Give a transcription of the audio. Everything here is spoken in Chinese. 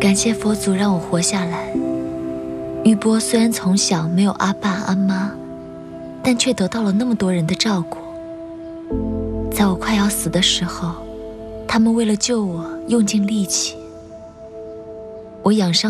感谢佛祖让我活下来。玉波虽然从小没有阿爸阿妈，但却得到了那么多人的照顾。在我快要死的时候，他们为了救我用尽力气。我养伤